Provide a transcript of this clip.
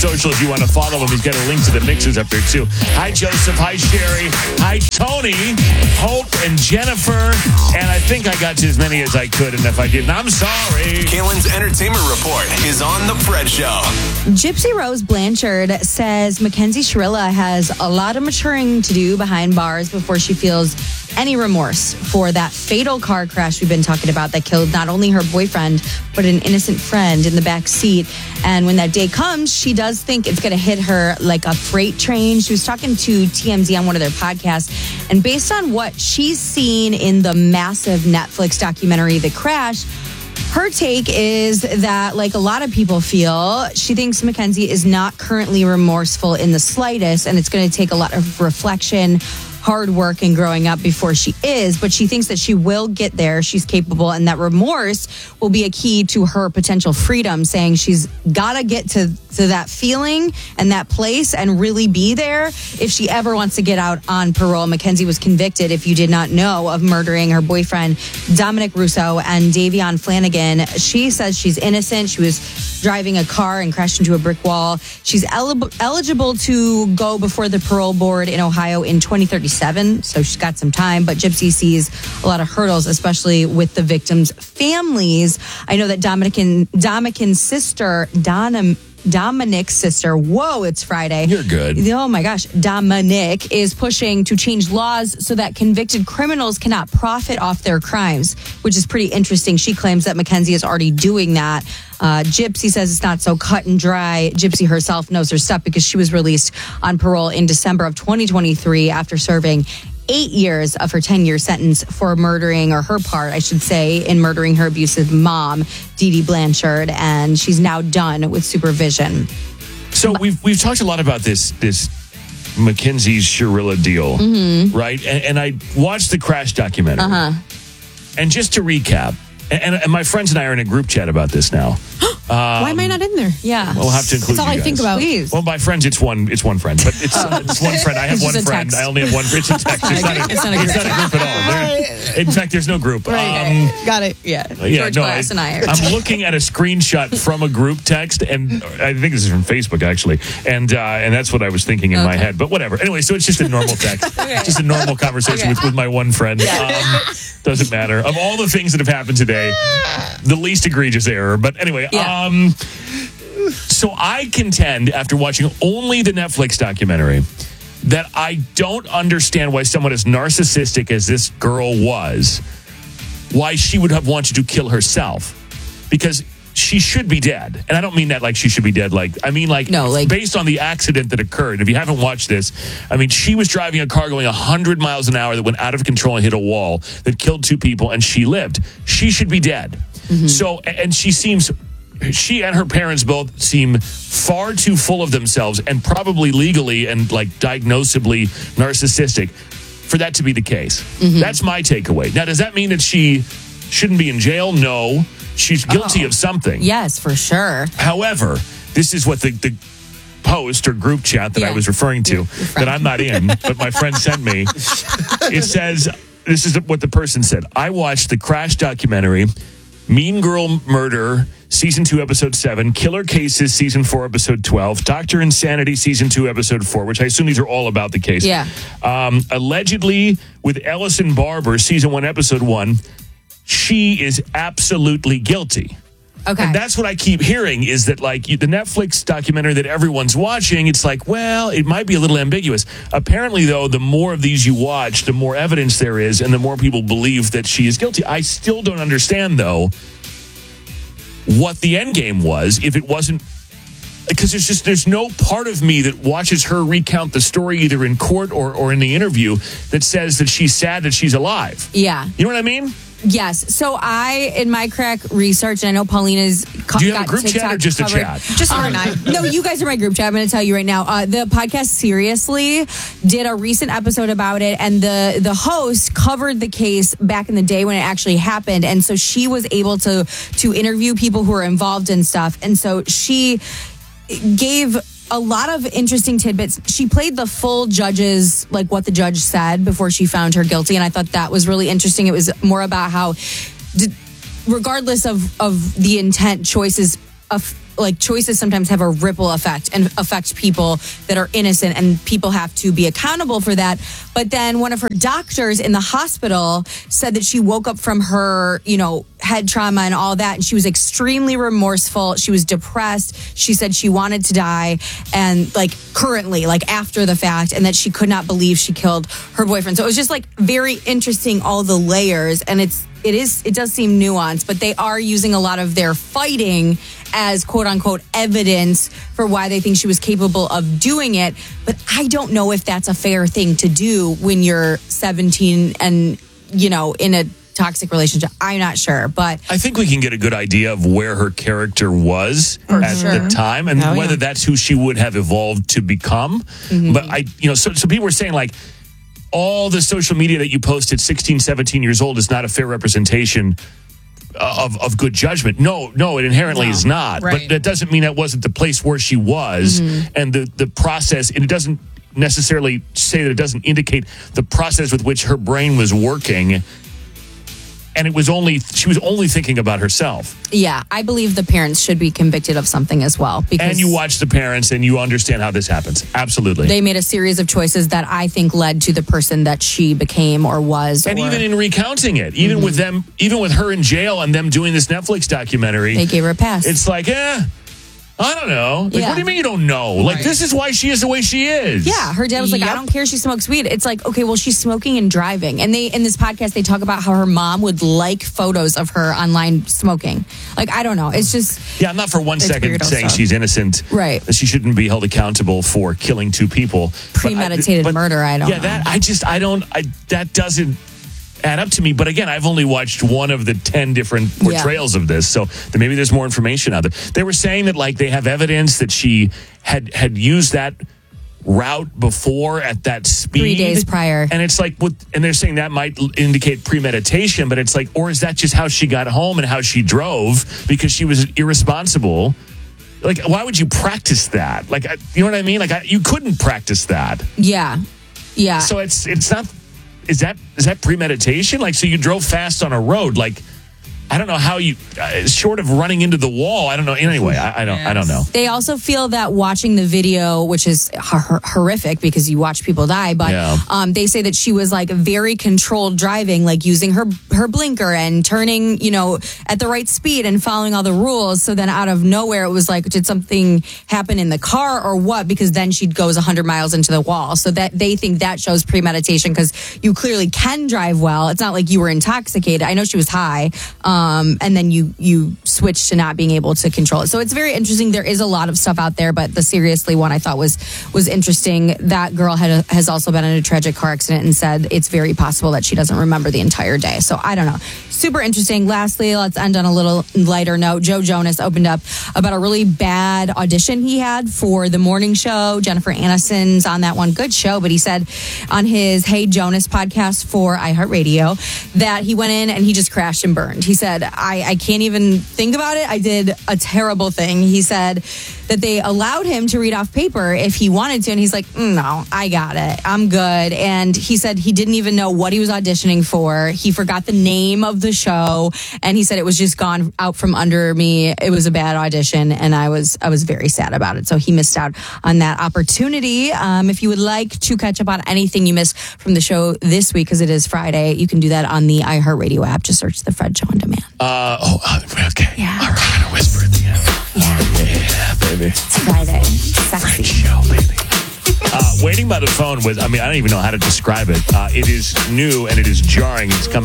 social if you want to follow him. He's got a link to the mixes up there, too. Hi, Joseph. Hi, Sherry. Hi, Tony, Hope, and Jennifer. And I think I got to as many as I could, and if I didn't, I'm sorry. Kalen's Entertainment Report is on The Fred Show. Gypsy Rose Blanchard says Mackenzie Shirilla has a lot of maturing to do behind bars before she feels any remorse for that fatal car crash we've been talking about that killed not only her boyfriend, but an innocent friend in the back seat. And when that day comes, she does think it's going to hit her like a freight train. She was talking to TMZ on one of their podcasts, and based on what she's seen in the massive Netflix documentary, The Crash, her take is that, like a lot of people feel, she thinks Mackenzie is not currently remorseful in the slightest, and it's going to take a lot of reflection, hard work, and growing up before she is, but she thinks that she will get there. She's capable, and that remorse will be a key to her potential freedom, saying she's got to get to that feeling and that place and really be there if she ever wants to get out on parole. Mackenzie was convicted, if you did not know, of murdering her boyfriend, Dominic Russo, and Davion Flanagan. She says she's innocent. She was driving a car and crashed into a brick wall. She's eligible to go before the parole board in Ohio in 2037, so she's got some time, but Gypsy sees a lot of hurdles, especially with the victims' families. I know that Dominic's sister, whoa, it's Friday. You're good. Oh my gosh. Dominic is pushing to change laws so that convicted criminals cannot profit off their crimes, which is pretty interesting. She claims that Mackenzie is already doing that. Gypsy says it's not so cut and dry. Gypsy herself knows her stuff because she was released on parole in December of 2023 after serving 8 years of her 10-year sentence for murdering, or her part, I should say, in murdering her abusive mom, Dee Dee Blanchard, and she's now done with supervision. So we've talked a lot about this Mackenzie Shirilla deal, right? And I watched the Crash documentary. And just to recap, and my friends and I are in a group chat about this now. Why am I not in there? Yeah. We'll have to include That's all you I guys. think about. Please. Well, by friends, it's one friend, but it's one friend. I have It's one just a friend. text. I only have one. It's a text. It's not a group at all. In fact, there's no group. Got it. Yeah. Yeah, George no, Glass and I are. I'm looking at a screenshot from a group text, and I think this is from Facebook, actually, and that's what I was thinking in my head. But whatever. Anyway, so it's just a normal text, just a normal conversation with my one friend. Doesn't matter. Of all the things that have happened today, the least egregious error. But anyway, so I contend, after watching only the Netflix documentary, that I don't understand why someone as narcissistic as this girl was, why she would have wanted to kill herself. Because she should be dead. And I don't mean that like she should be dead. Based on the accident that occurred. If you haven't watched this, I mean, she was driving a car going 100 miles an hour that went out of control and hit a wall that killed 2 people, and she lived. She should be dead. So, and she and her parents both seem far too full of themselves and probably legally and like diagnosably narcissistic for that to be the case. That's my takeaway. Now, does that mean that she shouldn't be in jail? No. She's guilty of something. Yes, for sure. However, this is what the post or group chat that I was referring to, that I'm not in, but my friend sent me. It says, this is what the person said. I watched the Crash documentary, Mean Girl Murder, Season 2, Episode 7, Killer Cases, Season 4, Episode 12, Dr. Insanity, Season 2, Episode 4, which I assume these are all about the case. Yeah. Allegedly, with Ellison Barber, Season 1, Episode 1, she is absolutely guilty. Okay. And that's what I keep hearing, is that like the Netflix documentary that everyone's watching, it's like, well, it might be a little ambiguous. Apparently, though, the more of these you watch, the more evidence there is, and the more people believe that she is guilty. I still don't understand, though, what the end game was if it wasn't, because there's no part of me that watches her recount the story either in court or in the interview that says that she's sad that she's alive. Yeah. You know what I mean? Yes. So in my crack research, and I know Paulina's Do you have a group chat or just a chat? Just her and I. No, you guys are my group chat. I'm going to tell you right now. The podcast Seriously did a recent episode about it, and the host covered the case back in the day when it actually happened, and so she was able to interview people who were involved in stuff, and so she gave a lot of interesting tidbits. She played the full judge's, like what the judge said before she found her guilty. And I thought that was really interesting. It was more about how, regardless of the intent choices of like choices sometimes have a ripple effect and affect people that are innocent, and people have to be accountable for that. But then one of her doctors in the hospital said that she woke up from her, head trauma and all that, and she was extremely remorseful. She was depressed. She said she wanted to die, and like currently, like after the fact, and that she could not believe she killed her boyfriend. So it was just like very interesting, all the layers, and it does seem nuanced, but they are using a lot of their fighting as quote unquote evidence for why they think she was capable of doing it. But I don't know if that's a fair thing to do when you're 17 and, in a toxic relationship. I'm not sure, but I think we can get a good idea of where her character was at the time, and whether that's who she would have evolved to become. Mm-hmm. But so people were saying like, all the social media that you post at 16, 17 years old is not a fair representation of good judgment. No, it inherently is not. Right. But that doesn't mean that wasn't the place where she was. Mm-hmm. And the process, and it doesn't necessarily say that it doesn't indicate the process with which her brain was working. And she was only thinking about herself. Yeah, I believe the parents should be convicted of something as well. And you watch the parents and you understand how this happens. Absolutely. They made a series of choices that I think led to the person that she became or was. And even in recounting it, even with them, even with her in jail and them doing this Netflix documentary, they gave her a pass. It's like, I don't know. Like, what do you mean you don't know? Like, this is why she is the way she is. Yeah, her dad was like, I don't care, she smokes weed. It's like, okay, well, she's smoking and driving. And in this podcast, they talk about how her mom would like photos of her online smoking. Like, I don't know. It's just... Yeah, I'm not for one second saying she's innocent. Right. That she shouldn't be held accountable for killing two people. Premeditated murder, I don't know. Yeah, that doesn't add up to me. But again, I've only watched one of the 10 different portrayals of this, so maybe there's more information out there. They were saying that like they have evidence that she had used that route before at that speed 3 days prior, and it's like and they're saying that might indicate premeditation, but it's like, or is that just how she got home and how she drove because she was irresponsible? Like, why would you practice that? Like, you know what I mean? Like, you couldn't practice that. Yeah. So it's not. Is that premeditation? Like, so you drove fast on a road. Like, I don't know how you, short of running into the wall. I don't know. Anyway, I don't know. They also feel that watching the video, which is horrific because you watch people die, but they say that she was like very controlled driving, like using her blinker and turning, at the right speed and following all the rules. So then out of nowhere, it was like, did something happen in the car or what? Because then she goes 100 miles into the wall. So that they think that shows premeditation because you clearly can drive well. It's not like you were intoxicated. I know she was high. And then you switch to not being able to control it. So it's very interesting. There is a lot of stuff out there, but the seriously one I thought was interesting. That girl has also been in a tragic car accident and said it's very possible that she doesn't remember the entire day. So I don't know. Super interesting. Lastly, let's end on a little lighter note. Joe Jonas opened up about a really bad audition he had for the morning show. Jennifer Aniston's on that one. Good show. But he said on his Hey Jonas podcast for iHeartRadio that he went in and he just crashed and burned. He said, I can't even think about it. I did a terrible thing. He said that they allowed him to read off paper if he wanted to. And he's like, no, I got it. I'm good. And he said he didn't even know what he was auditioning for. He forgot the name of the show. And he said it was just gone out from under me. It was a bad audition. And I was very sad about it. So he missed out on that opportunity. If you would like to catch up on anything you missed from the show this week, because it is Friday, you can do that on the iHeartRadio app. Just search The Fred Show on Demand. Okay. Yeah. All right, I'm gonna whisper at the end. Yeah. Baby. It's Friday. Sexy. Show, baby. Waiting by the phone with, I don't even know how to describe it. It is new and it is jarring. It's coming.